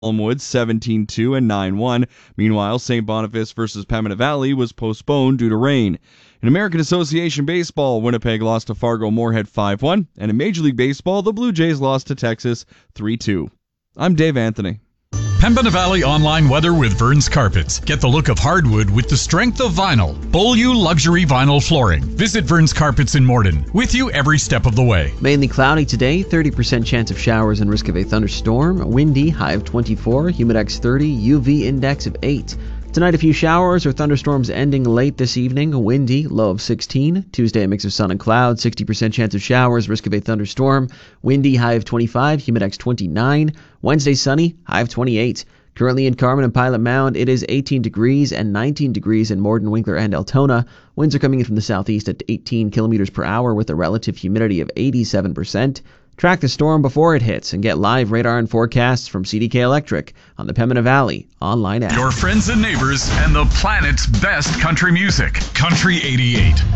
Woods 17-2 and 9-1. Meanwhile, St. Boniface versus Pembina Valley was postponed due to rain. In American Association Baseball, Winnipeg lost to Fargo-Moorhead 5-1, and in Major League Baseball, the Blue Jays lost to Texas 3-2. I'm Dave Anthony. Pembina Valley online weather with Vern's Carpets. Get the look of hardwood with the strength of vinyl. Beaulieu luxury vinyl flooring. Visit Vern's Carpets in Morden. With you every step of the way. Mainly cloudy today, 30% chance of showers and risk of a thunderstorm. Windy, high of 24, humidex 30, UV index of 8. Tonight, a few showers or thunderstorms ending late this evening. Windy, low of 16. Tuesday, a mix of sun and clouds. 60% chance of showers, risk of a thunderstorm. Windy, high of 25, humidex 29. Wednesday, sunny, high of 28. Currently in Carman and Pilot Mound, it is 18 degrees and 19 degrees in Morden, Winkler, and Altona. Winds are coming in from the southeast at 18 kilometers per hour with a relative humidity of 87%. Track the storm before it hits and get live radar and forecasts from CDK Electric on the Pembina Valley online app. Your friends and neighbors and the planet's best country music. Country 88.